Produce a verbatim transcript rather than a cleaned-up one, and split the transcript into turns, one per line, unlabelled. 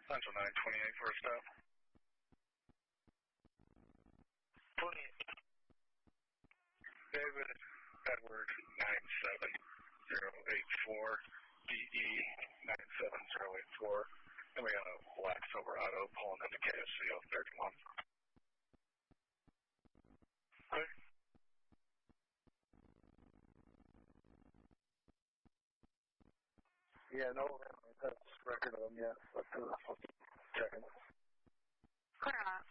Central nine twenty-eight for a stop.
twenty-eight.
David Edward nine seven zero eight four, D E nine seven zero eight four, and we got a black Silverado pulling into K S C oh thirty-one.
Okay.
Yeah, no, I haven't had record of them yet, but uh, I'll keep checking.
Clear on.